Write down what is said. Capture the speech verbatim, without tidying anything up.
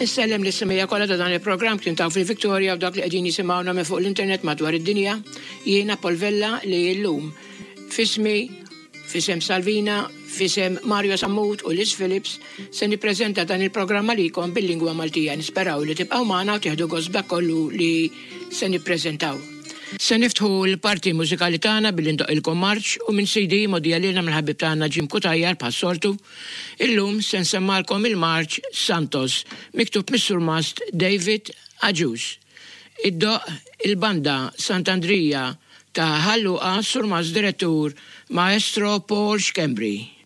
Nissellem l-issimija kollha ta' dan il-programm kien taw fil-Victoria u dak li qegħdin jisimgħuna minn fuq l-internet madwar id-dinja. Jiena Polvella li llum fismi, fisem Salvina, fisem Mario Sammut u Liz Phillips se nippreżenta dan il-programm għalikom bil-lingwa Maltija. Nisperaw li tibqgħu magħna u tieħdu gost kollu li se nippreżentaw. Se niftħu l-parti mużikali tagħna bil-indoq il-kommarċ u minn C D modija lilna mill-ħabib tagħna Jim Kutajjar pas-soltu. Illum se nsemmalkom il-marċ Santos miktub mis-Sur Mast David Aġus. Id-doq il-banda Sant'Andrija ta' Ħalluqa Sur Mast direttur Maestro Paul Schembri.